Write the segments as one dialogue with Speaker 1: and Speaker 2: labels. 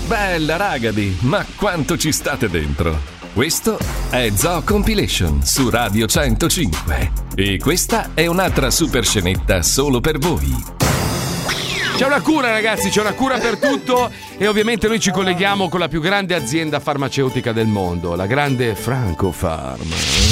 Speaker 1: Bella Ragadi, ma quanto ci state dentro? Questo è Zoo Compilation su Radio 105 e questa è un'altra super scenetta solo per voi.
Speaker 2: C'è una cura, ragazzi, c'è una cura per tutto e ovviamente noi ci colleghiamo con la più grande azienda farmaceutica del mondo, la grande Francofarm.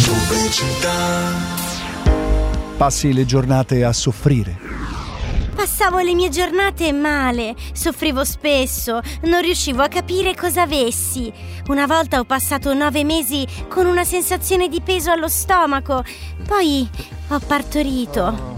Speaker 3: Passi le giornate a soffrire.
Speaker 4: Passavo le mie giornate male, soffrivo spesso, non riuscivo a capire cosa avessi. Una volta ho passato 9 mesi con una sensazione di peso allo stomaco, poi ho partorito.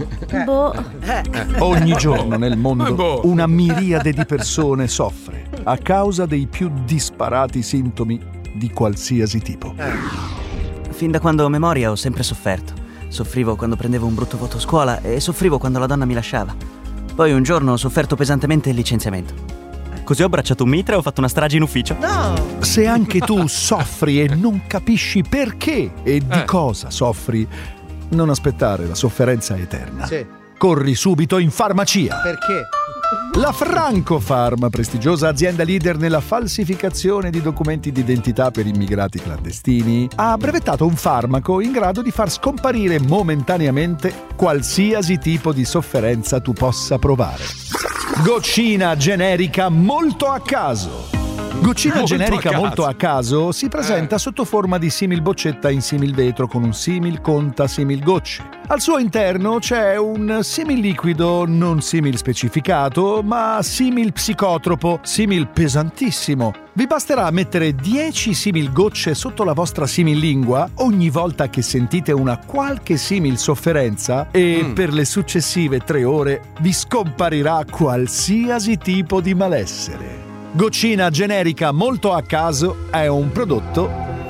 Speaker 3: Ogni giorno nel mondo una miriade di persone soffre a causa dei più disparati sintomi di qualsiasi tipo.
Speaker 5: Fin da quando ho memoria ho sempre sofferto. Soffrivo quando prendevo un brutto voto a scuola e soffrivo quando la donna mi lasciava. Poi un giorno ho sofferto pesantemente il licenziamento. Così ho abbracciato un mitra e ho fatto una strage in ufficio.
Speaker 3: No! Se anche tu soffri e non capisci perché e di cosa soffri, non aspettare la sofferenza eterna.
Speaker 6: Sì.
Speaker 3: Corri subito in farmacia.
Speaker 6: Perché?
Speaker 3: La Francofarm, prestigiosa azienda leader nella falsificazione di documenti d'identità per immigrati clandestini, ha brevettato un farmaco in grado di far scomparire momentaneamente qualsiasi tipo di sofferenza tu possa provare. Goccina generica molto a caso. Goccina generica molto a caso si presenta sotto forma di similboccetta in similvetro con un simil conta simil gocce. Al suo interno c'è un simil liquido non simil specificato, ma simil psicotropo, simil pesantissimo. Vi basterà mettere 10 simil gocce sotto la vostra simillingua ogni volta che sentite una qualche simil sofferenza e per le successive 3 ore vi scomparirà qualsiasi tipo di malessere. Goccina generica molto a caso è un prodotto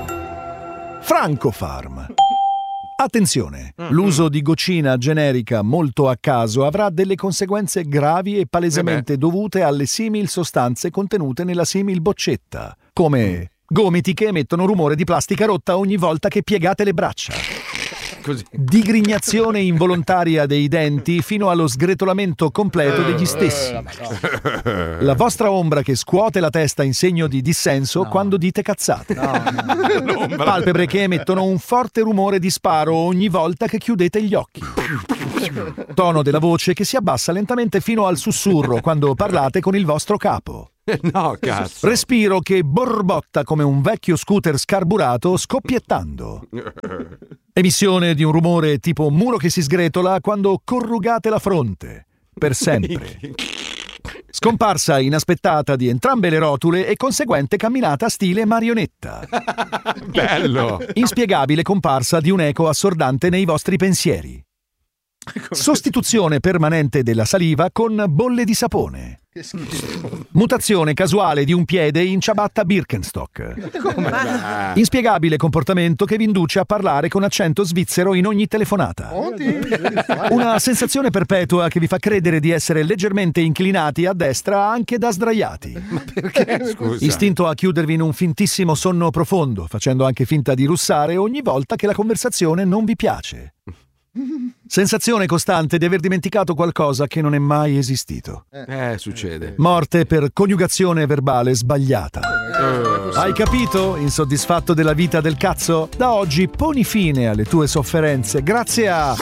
Speaker 3: Francofarm. Attenzione, l'uso di goccina generica molto a caso avrà delle conseguenze gravi e palesemente dovute alle simil sostanze contenute nella simil boccetta, come gomiti che emettono rumore di plastica rotta ogni volta che piegate le braccia.
Speaker 2: Così.
Speaker 3: Digrignazione involontaria dei denti fino allo sgretolamento completo degli stessi. La vostra ombra che scuote la testa in segno di dissenso quando dite cazzate. Palpebre che emettono un forte rumore di sparo ogni volta che chiudete gli occhi. Tono della voce che si abbassa lentamente fino al sussurro quando parlate con il vostro capo.
Speaker 2: No, cazzo.
Speaker 3: Respiro che borbotta come un vecchio scooter scarburato scoppiettando. Emissione di un rumore tipo muro che si sgretola quando corrugate la fronte. Per sempre. Scomparsa inaspettata di entrambe le rotule e conseguente camminata stile marionetta.
Speaker 2: Bello.
Speaker 3: Inspiegabile comparsa di un eco assordante nei vostri pensieri. Sostituzione permanente della saliva con bolle di sapone. Mutazione casuale di un piede in ciabatta Birkenstock. Inspiegabile comportamento che vi induce a parlare con accento svizzero in ogni telefonata. Una sensazione perpetua che vi fa credere di essere leggermente inclinati a destra anche da sdraiati.
Speaker 2: Ma perché? Scusa.
Speaker 3: Istinto a chiudervi in un fintissimo sonno profondo, facendo anche finta di russare ogni volta che la conversazione non vi piace. Sensazione costante di aver dimenticato qualcosa che non è mai esistito.
Speaker 2: Succede.
Speaker 3: Morte per coniugazione verbale sbagliata. Hai capito? Insoddisfatto della vita del cazzo? Da oggi poni fine alle tue sofferenze grazie a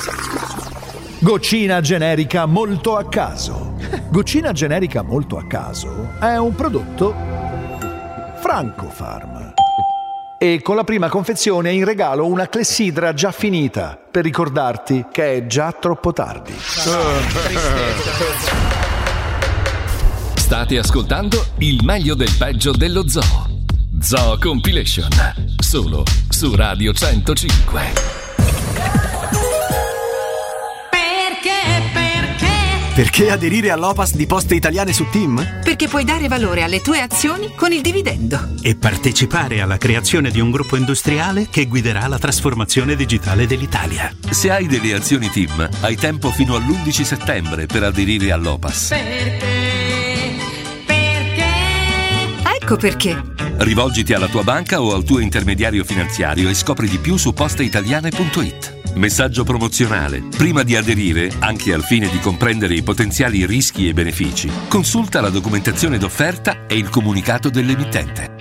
Speaker 3: Goccina generica molto a caso. Goccina generica molto a caso è un prodotto Francofarm. E con la prima confezione in regalo una clessidra già finita per ricordarti che è già troppo tardi.
Speaker 1: State ascoltando il meglio del peggio dello zoo. Zoo Compilation, solo su Radio 105.
Speaker 7: Perché aderire all'Opas di Poste Italiane su Team?
Speaker 8: Perché puoi dare valore alle tue azioni con il dividendo.
Speaker 9: E partecipare alla creazione di un gruppo industriale che guiderà la trasformazione digitale dell'Italia.
Speaker 10: Se hai delle azioni Team, hai tempo fino all'11 settembre per aderire all'Opas.
Speaker 8: Ecco perché.
Speaker 10: Rivolgiti alla tua banca o al tuo intermediario finanziario e scopri di più su posteitaliane.it. Messaggio promozionale. Prima di aderire, anche al fine di comprendere i potenziali rischi e benefici, consulta la documentazione d'offerta e il comunicato dell'emittente.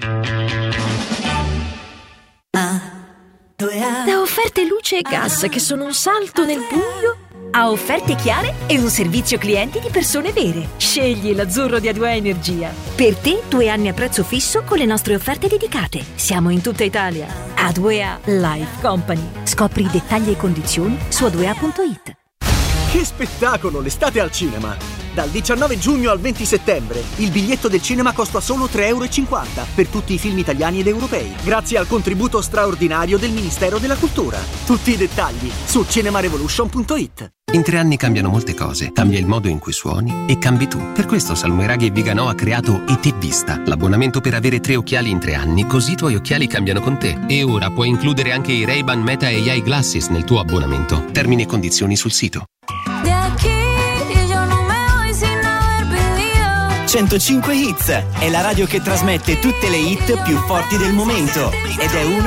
Speaker 6: Da offerte luce e gas che sono un salto nel buio a offerte chiare e un servizio clienti di persone vere. Scegli l'azzurro di A2A Energia. Per te 2 anni a prezzo fisso con le nostre offerte dedicate. Siamo in tutta Italia. A2A Life Company. Scopri i dettagli e condizioni su a2a.it.
Speaker 7: Che spettacolo, l'estate al cinema! Dal 19 giugno al 20 settembre il biglietto del cinema costa solo €3,50 per tutti i film italiani ed europei, grazie al contributo straordinario del Ministero della Cultura. Tutti i dettagli su cinemarevolution.it.
Speaker 11: In 3 anni cambiano molte cose, cambia il modo in cui suoni e cambi tu. Per questo Salmoiraghi e Viganò ha creato ET Vista, l'abbonamento per avere 3 occhiali in 3 anni, così i tuoi occhiali cambiano con te. E ora puoi includere anche i Ray-Ban Meta AI Glasses nel tuo abbonamento. Termini e condizioni sul sito.
Speaker 12: 105 Hits è la radio che trasmette tutte le hit più forti del momento ed è una